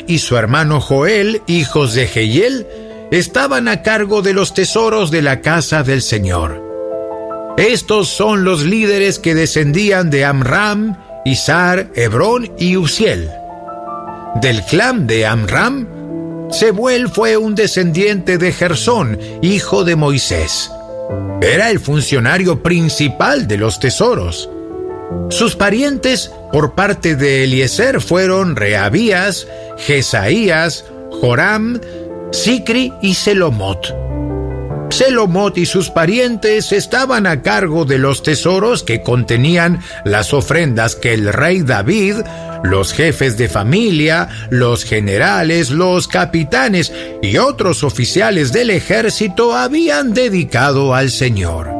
y su hermano Joel, hijos de Jehiel, estaban a cargo de los tesoros de la casa del Señor. Estos son los líderes que descendían de Amram, Izhar, Hebrón y Uziel. Del clan de Amram, Sebuel fue un descendiente de Gersón, hijo de Moisés. Era el funcionario principal de los tesoros. Sus parientes por parte de Eliezer fueron Rehabías, Jesaías, Joram, Sicri y Selomot. Selomot y sus parientes estaban a cargo de los tesoros que contenían las ofrendas que el rey David, los jefes de familia, los generales, los capitanes y otros oficiales del ejército habían dedicado al Señor.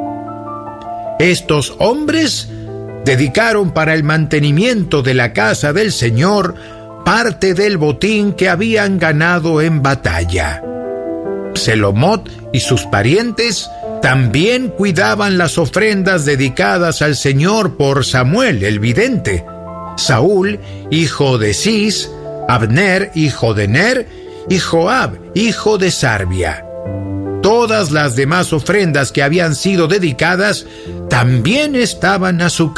Estos hombres dedicaron para el mantenimiento de la casa del Señor parte del botín que habían ganado en batalla. Selomot y sus parientes también cuidaban las ofrendas dedicadas al Señor por Samuel el vidente, Saúl, hijo de Cis, Abner, hijo de Ner, y Joab, hijo de Sarbia. Todas las demás ofrendas que habían sido dedicadas también estaban a su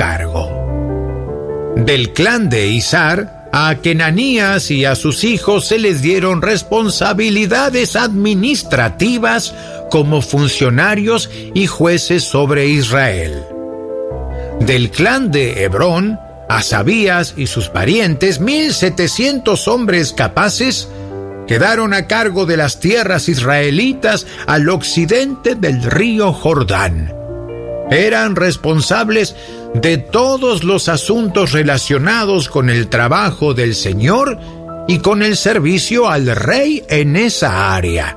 cargo. Del clan de Izhar, a Kenanías y a sus hijos se les dieron responsabilidades administrativas como funcionarios y jueces sobre Israel. Del clan de Hebrón, Asabías y sus parientes, 1,700 hombres capaces, quedaron a cargo de las tierras israelitas al occidente del río Jordán. Eran responsables de todos los asuntos relacionados con el trabajo del Señor y con el servicio al rey en esa área.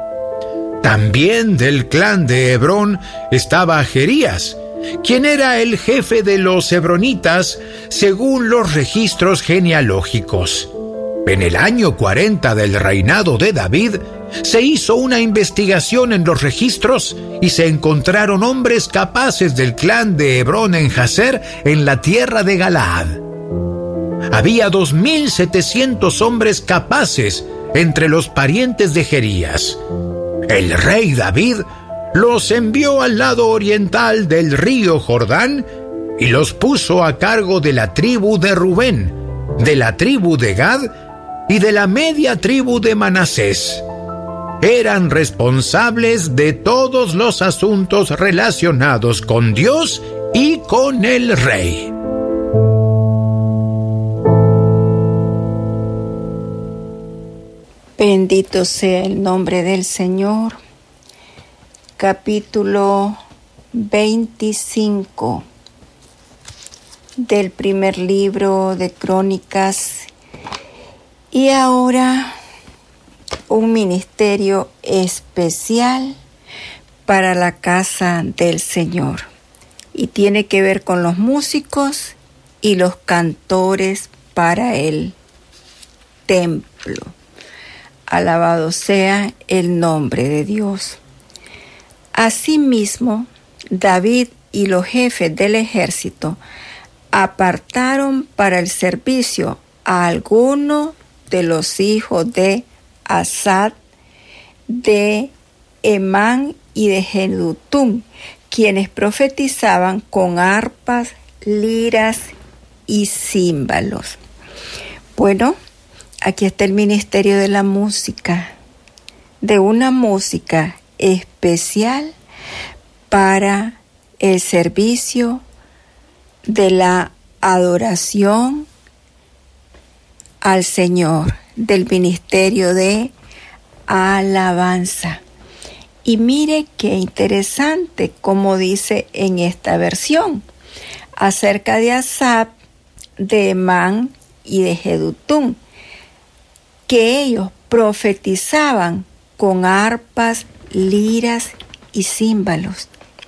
También del clan de Hebrón estaba Jerías, quien era el jefe de los hebronitas según los registros genealógicos. En el año 40 del reinado de David, se hizo una investigación en los registros y se encontraron hombres capaces del clan de Hebrón en Jazer, en la tierra de Galaad. Había 2,700 hombres capaces entre los parientes de Jerías. El rey David los envió al lado oriental del río Jordán y los puso a cargo de la tribu de Rubén, de la tribu de Gad y de la media tribu de Manasés. Eran responsables de todos los asuntos relacionados con Dios y con el rey. Bendito sea el nombre del Señor. Capítulo 25 del primer libro de Crónicas. Y ahora un ministerio especial para la casa del Señor. Y tiene que ver con los músicos y los cantores para el templo. Alabado sea el nombre de Dios. Asimismo, David y los jefes del ejército apartaron para el servicio a algunos de los hijos de Asad, de Emán y de Jedutún, quienes profetizaban con arpas, liras y címbalos. Bueno, aquí está el ministerio de la música, de una música especial para el servicio de la adoración al Señor, del ministerio de alabanza. Y mire qué interesante como dice en esta versión acerca de Asaf, de Emán y de Jedutún, que ellos profetizaban con arpas, liras y címbalos.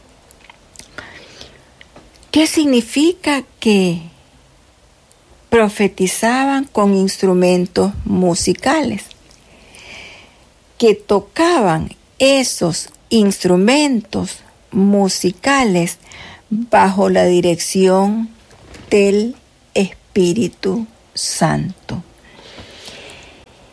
¿Qué significa que profetizaban con instrumentos musicales? Que tocaban esos instrumentos musicales bajo la dirección del Espíritu Santo.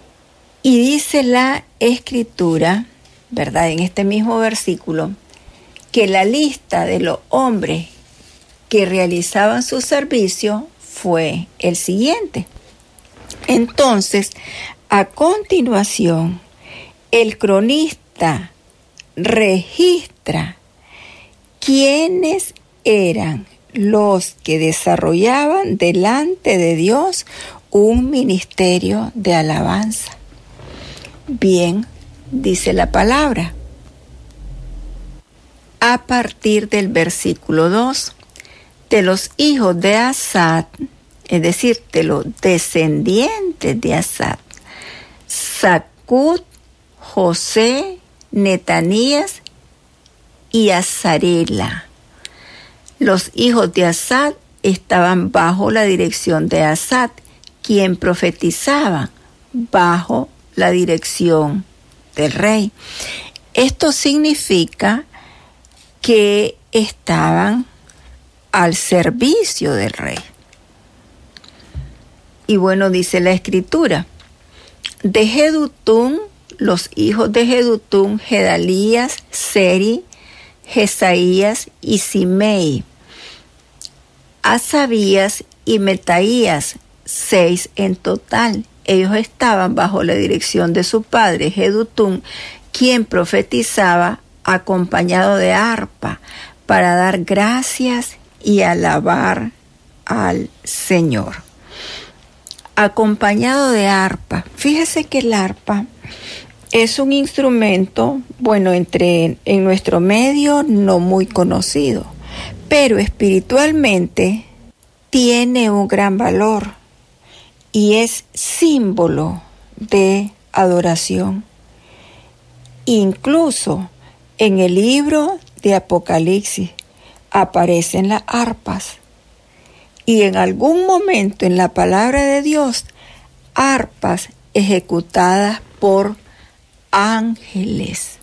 Y dice la Escritura, ¿verdad?, en este mismo versículo, que la lista de los hombres que realizaban su servicio fue el siguiente. Entonces, a continuación, el cronista registra quiénes eran los que desarrollaban delante de Dios un ministerio de alabanza. Bien, dice la palabra, a partir del versículo 2, de los hijos de Asaf, es decir, de los descendientes de Asaf, Zacud, José, Netanías y Azarela. Los hijos de Asaf estaban bajo la dirección de Asaf, quien profetizaba bajo la dirección del rey. Esto significa que estaban al servicio del rey. Y bueno, dice la Escritura, de Jedutún, los hijos de Jedutún, Gedalías, Seri, Jesaías y Simei, Asabías y Metaías, 6 en total. Ellos estaban bajo la dirección de su padre, Jedutún, quien profetizaba acompañado de arpa para dar gracias y alabar al Señor. Acompañado de arpa. Fíjese que el arpa es un instrumento, bueno, en nuestro medio no muy conocido, pero espiritualmente tiene un gran valor y es símbolo de adoración. Incluso en el libro de Apocalipsis aparecen las arpas. Y en algún momento en la palabra de Dios, arpas ejecutadas por ángeles.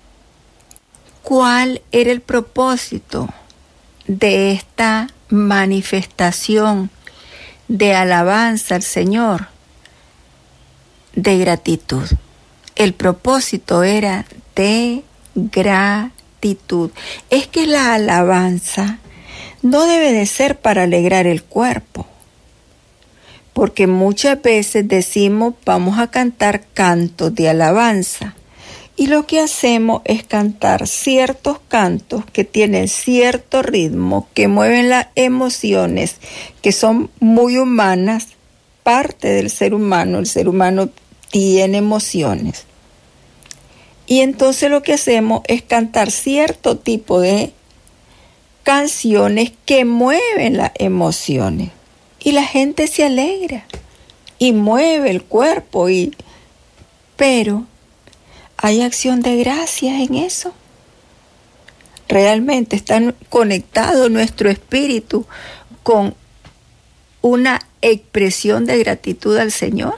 ¿Cuál era el propósito de esta manifestación de alabanza al Señor? De gratitud. El propósito era de gratitud. Es que la alabanza no debe de ser para alegrar el cuerpo, porque muchas veces decimos vamos a cantar cantos de alabanza y lo que hacemos es cantar ciertos cantos que tienen cierto ritmo, que mueven las emociones, que son muy humanas, parte del ser humano. El ser humano tiene emociones. Y entonces lo que hacemos es cantar cierto tipo de canciones que mueven las emociones y la gente se alegra y mueve el cuerpo, pero ¿hay acción de gracias en eso? ¿Realmente está conectado nuestro espíritu con una expresión de gratitud al Señor?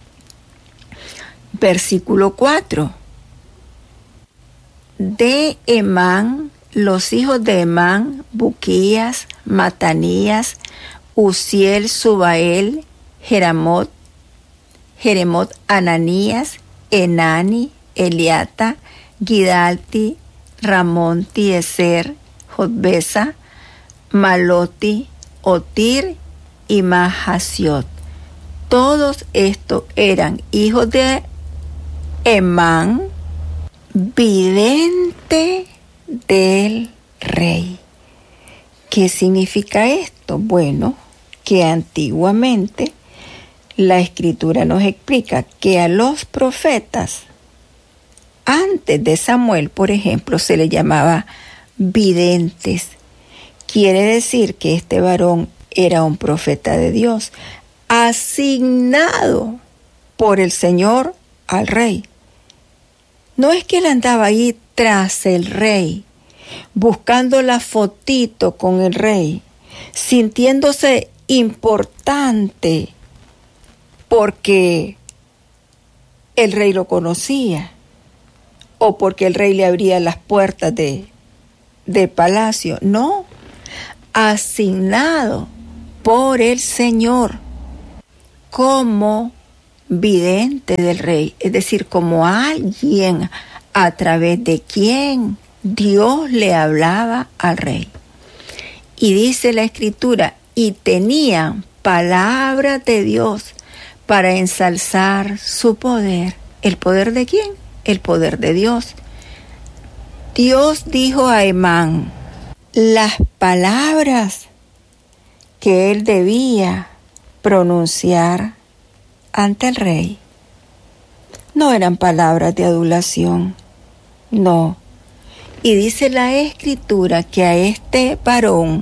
Versículo 4. De Emán, los hijos de Emán, Buquías, Matanías, Uziel, Subael, Jeremot, Ananías, Enani, Eliata, Gidalti, Ramonti, Eser, Jotbesa, Maloti, Otir y Mahasiot. Todos estos eran hijos de Emán, vidente del rey. ¿Qué significa esto? Bueno, que antiguamente la Escritura nos explica que a los profetas, antes de Samuel, por ejemplo, se le llamaba videntes. Quiere decir que este varón era un profeta de Dios, asignado por el Señor al rey. No es que él andaba ahí tras el rey, buscando la fotito con el rey, sintiéndose importante porque el rey lo conocía o porque el rey le abría las puertas de palacio. No, asignado por el Señor como vidente del rey, es decir, como alguien a través de quien Dios le hablaba al rey. Y dice la Escritura, y tenían palabras de Dios para ensalzar su poder. ¿El poder de quién? El poder de Dios. Dios dijo a Emán las palabras que él debía pronunciar ante el rey. No eran palabras de adulación, no. Y dice la Escritura que a este varón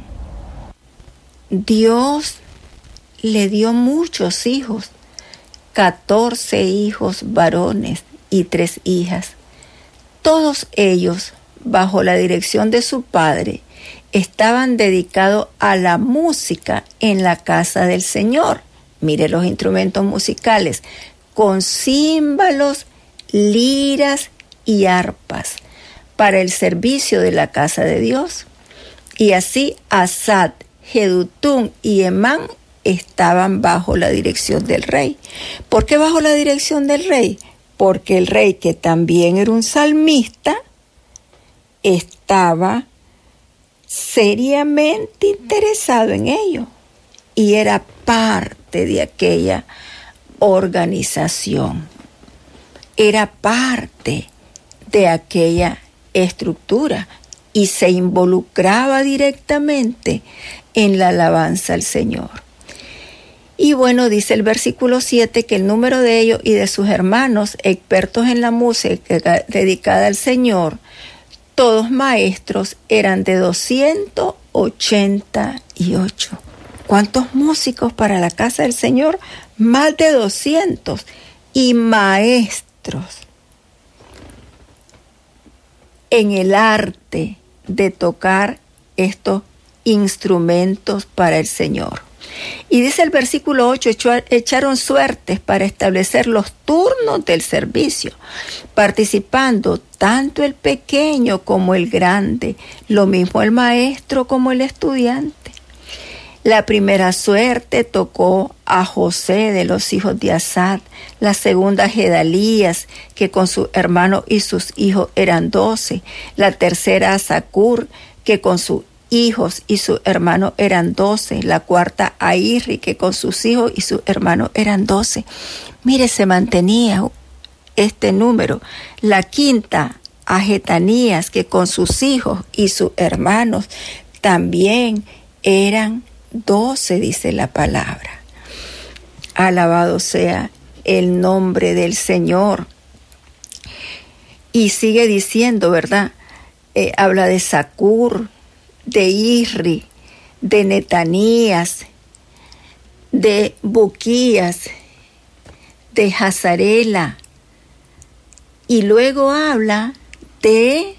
Dios le dio muchos hijos, 14 hijos varones y 3 hijas. Todos ellos, bajo la dirección de su padre, estaban dedicados a la música en la casa del Señor. Mire los instrumentos musicales, con címbalos, liras y arpas, para el servicio de la casa de Dios. Y así Asad, Jedutún y Emán estaban bajo la dirección del rey. ¿Por qué bajo la dirección del rey? Porque el rey, que también era un salmista, estaba seriamente interesado en ello y era parte de aquella organización, era parte de aquella estructura y se involucraba directamente en la alabanza al Señor. Y bueno, dice el versículo 7 que el número de ellos y de sus hermanos, expertos en la música dedicada al Señor, todos maestros, eran de 288. ¿Cuántos músicos para la casa del Señor? Más de 200. Y maestros en el arte de tocar estos instrumentos para el Señor. Y dice el versículo 8, echaron suertes para establecer los turnos del servicio, participando tanto el pequeño como el grande, lo mismo el maestro como el estudiante. La primera suerte tocó a José de los hijos de Asad, la segunda a Gedalías, que con su hermano y sus hijos eran 12, la tercera a Zacur, que con sus hijos y su hermano eran 12, la cuarta a Irri, que con sus hijos y su hermano eran 12. Mire, se mantenía este número. La quinta a Getanías, que con sus hijos y sus hermanos también eran 12, dice la palabra. Alabado sea el nombre del Señor. Y sigue diciendo, ¿verdad? Habla de Zacur, de Irri, de Netanías, de Buquías, de Hazarela, y luego habla de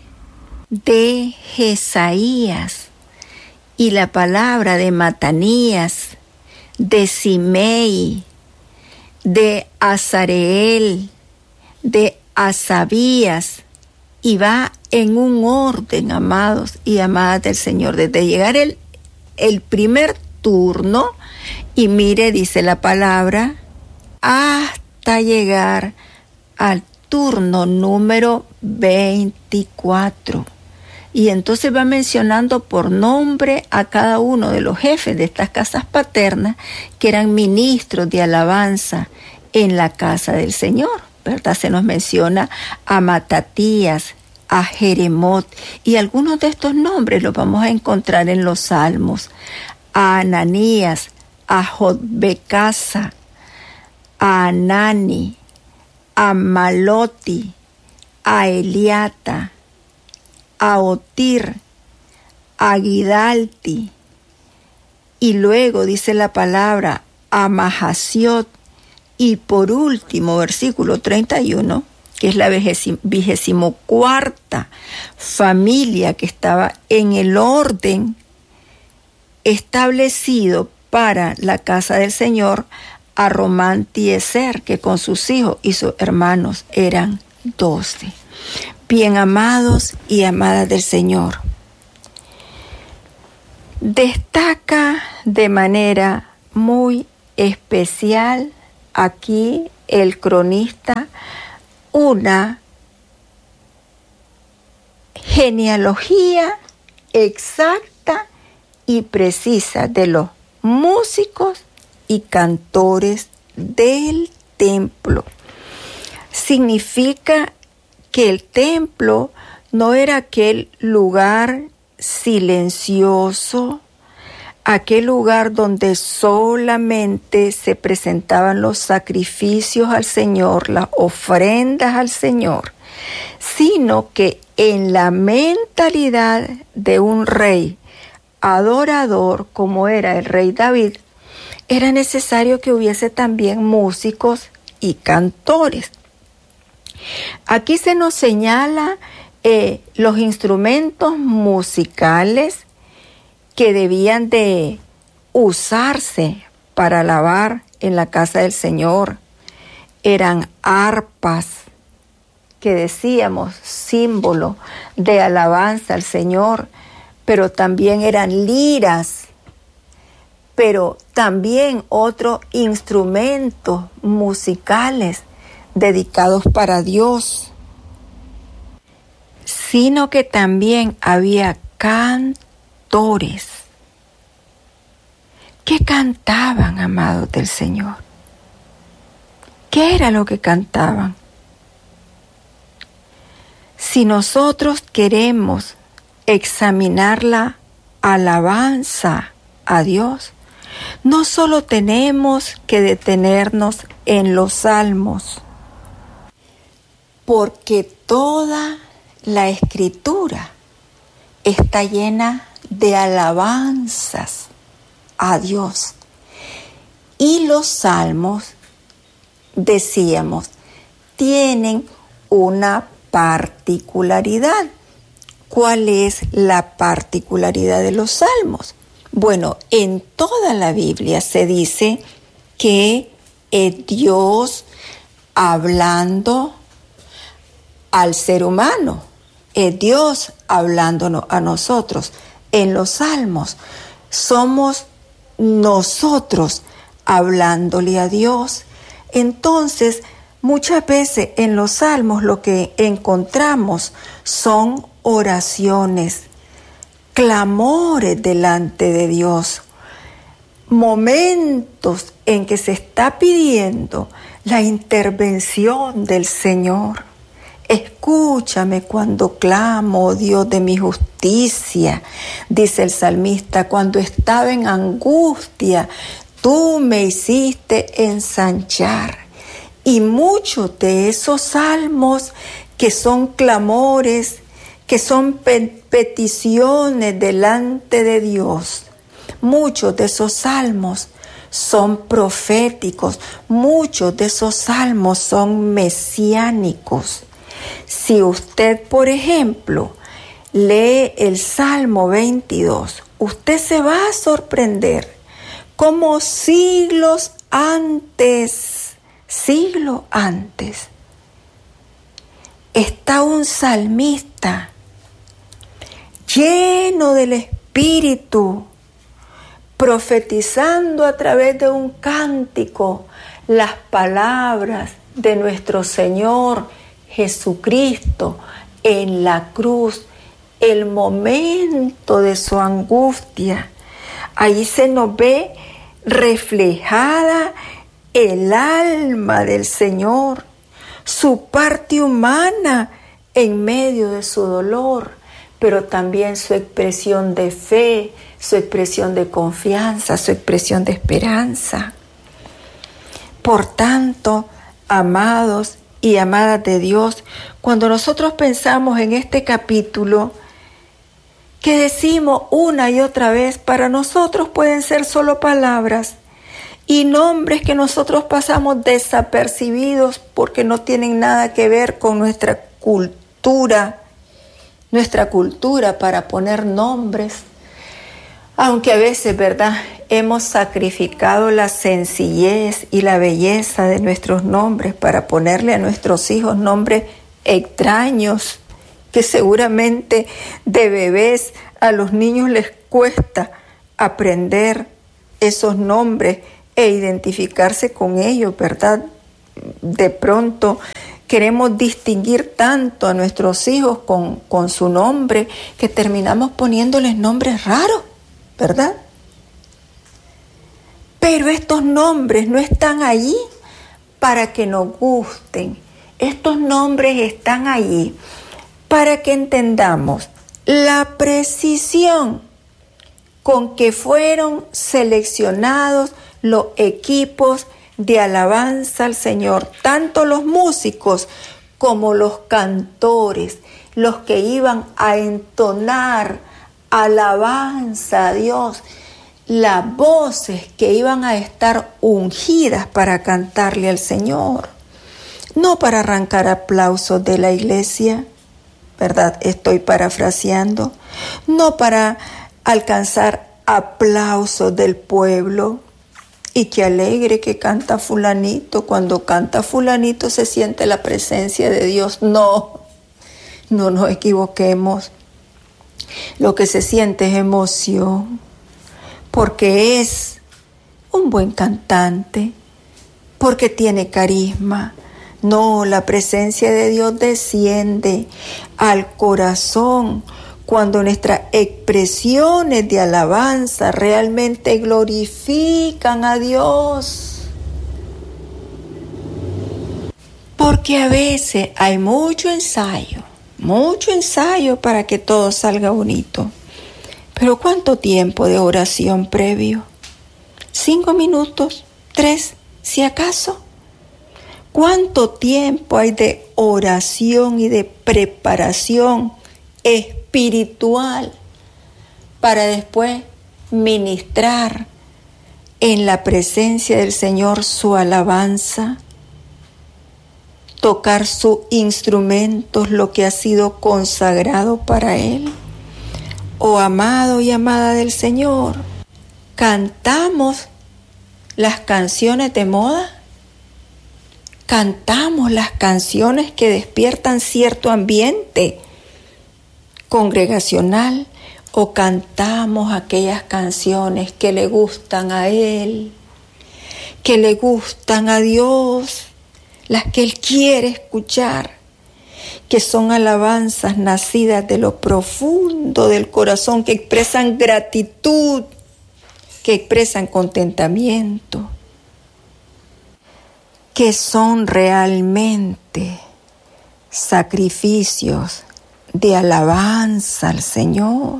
Jesaías, y la palabra de Matanías, de Simei, de Azareel, de Asabías, y va en un orden, amados y amadas del Señor, desde llegar el primer turno, y mire, dice la palabra, hasta llegar al turno número 24. Y entonces va mencionando por nombre a cada uno de los jefes de estas casas paternas que eran ministros de alabanza en la casa del Señor, ¿verdad? Se nos menciona a Matatías, a Jeremot, y algunos de estos nombres los vamos a encontrar en los Salmos, a Ananías, a Jotbecasa, a Anani, a Maloti, a Eliata, a Otir, a Gidalti, y luego dice la palabra a Mahasiot, y por último, versículo 31, que es la 24ª familia que estaba en el orden establecido para la casa del Señor, a Román-Tieser, que con sus hijos y sus hermanos eran 12. Bien, amados y amadas del Señor, destaca de manera muy especial aquí el cronista una genealogía exacta y precisa de los músicos y cantores del templo. Significa que el templo no era aquel lugar silencioso, aquel lugar donde solamente se presentaban los sacrificios al Señor, las ofrendas al Señor, sino que en la mentalidad de un rey adorador como era el rey David, era necesario que hubiese también músicos y cantores. Aquí se nos señala los instrumentos musicales que debían de usarse para alabar en la casa del Señor. Eran arpas, que decíamos, símbolo de alabanza al Señor, pero también eran liras, pero también otros instrumentos musicales dedicados para Dios, sino que también había cantores que cantaban, amados del Señor. ¿Qué era lo que cantaban? Si nosotros queremos examinar la alabanza a Dios, no solo tenemos que detenernos en los salmos, porque toda la Escritura está llena de alabanzas a Dios. Y los salmos, decíamos, tienen una particularidad. ¿Cuál es la particularidad de los salmos? Bueno, en toda la Biblia se dice que es Dios hablando al ser humano, es Dios hablándonos a nosotros. En los salmos somos nosotros hablándole a Dios. Entonces, muchas veces en los salmos lo que encontramos son oraciones, clamores delante de Dios, momentos en que se está pidiendo la intervención del Señor. Escúchame cuando clamo, oh Dios de mi justicia, dice el salmista, cuando estaba en angustia, tú me hiciste ensanchar. Y muchos de esos salmos que son clamores, que son peticiones delante de Dios, muchos de esos salmos son proféticos, muchos de esos salmos son mesiánicos. Si usted, por ejemplo, lee el Salmo 22, usted se va a sorprender cómo siglo antes, está un salmista lleno del Espíritu, profetizando a través de un cántico las palabras de nuestro Señor Jesucristo en la cruz, el momento de su angustia. Ahí se nos ve reflejada el alma del Señor, su parte humana en medio de su dolor, pero también su expresión de fe, su expresión de confianza, su expresión de esperanza. Por tanto, amados y amadas de Dios, cuando nosotros pensamos en este capítulo, que decimos una y otra vez, para nosotros pueden ser solo palabras y nombres que nosotros pasamos desapercibidos porque no tienen nada que ver con nuestra cultura para poner nombres. Aunque a veces, ¿verdad?, hemos sacrificado la sencillez y la belleza de nuestros nombres para ponerle a nuestros hijos nombres extraños, que seguramente de bebés a los niños les cuesta aprender esos nombres e identificarse con ellos, ¿verdad? de pronto queremos distinguir tanto a nuestros hijos con su nombre que terminamos poniéndoles nombres raros, ¿verdad? Pero estos nombres no están allí para que nos gusten. Estos nombres están allí para que entendamos la precisión con que fueron seleccionados los equipos de alabanza al Señor, tanto los músicos como los cantores, los que iban a entonar alabanza a Dios, las voces que iban a estar ungidas para cantarle al Señor, no para arrancar aplausos de la iglesia, ¿verdad? Estoy parafraseando, no para alcanzar aplausos del pueblo. Y qué alegre que canta fulanito. Cuando canta fulanito se siente la presencia de Dios. No nos equivoquemos. Lo que se siente es emoción, porque es un buen cantante, porque tiene carisma. No, la presencia de Dios desciende al corazón cuando nuestras expresiones de alabanza realmente glorifican a Dios. Porque a veces hay mucho ensayo para que todo salga bonito. Pero ¿cuánto tiempo de oración previo? 5 minutos, 3, si acaso. ¿Cuánto tiempo hay de oración y de preparación espiritual para después ministrar en la presencia del Señor su alabanza, tocar sus instrumentos, lo que ha sido consagrado para Él? Oh amado y amada del Señor, ¿cantamos las canciones de moda? ¿Cantamos las canciones que despiertan cierto ambiente congregacional, o cantamos aquellas canciones que le gustan a Él, que le gustan a Dios, las que Él quiere escuchar, que son alabanzas nacidas de lo profundo del corazón, que expresan gratitud, que expresan contentamiento, que son realmente sacrificios de alabanza al Señor?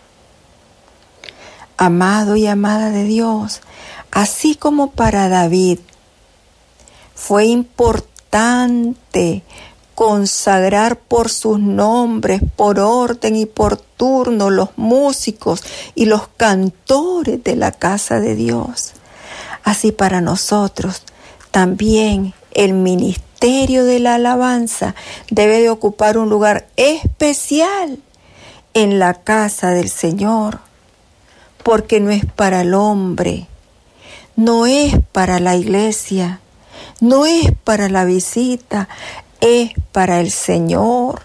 Amado y amada de Dios, así como para David fue importante consagrar por sus nombres, por orden y por turno, los músicos y los cantores de la casa de Dios, así para nosotros también el ministerio de la alabanza debe de ocupar un lugar especial en la casa del Señor, porque no es para el hombre, no es para la iglesia, no es para la visita, es para el Señor.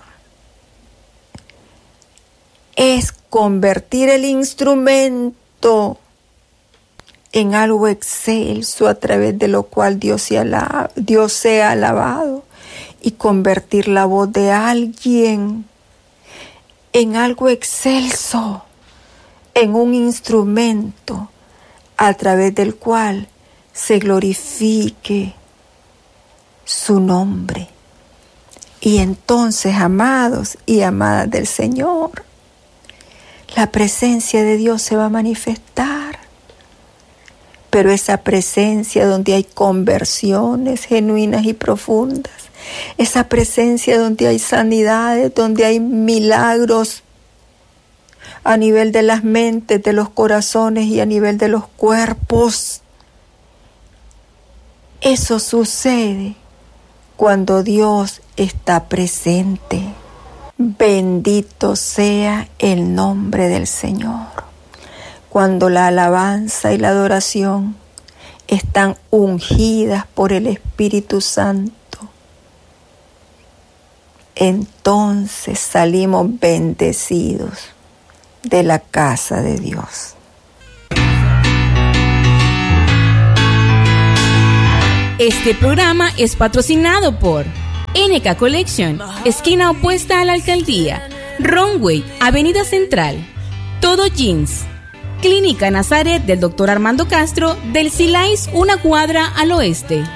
Es convertir el instrumento en algo excelso a través de lo cual Dios sea alabado, y convertir la voz de alguien en algo excelso, en un instrumento a través del cual se glorifique su nombre. Y entonces, amados y amadas del Señor, la presencia de Dios se va a manifestar. Pero esa presencia donde hay conversiones genuinas y profundas, esa presencia donde hay sanidades, donde hay milagros a nivel de las mentes, de los corazones y a nivel de los cuerpos. Eso sucede cuando Dios está presente. Bendito sea el nombre del Señor. Cuando la alabanza y la adoración están ungidas por el Espíritu Santo, entonces salimos bendecidos de la casa de Dios. Este programa es patrocinado por NK Collection, esquina opuesta a la alcaldía, Runway, Avenida Central, Todo Jeans, Clínica Nazaret del Dr. Armando Castro, del Silais, una cuadra al oeste.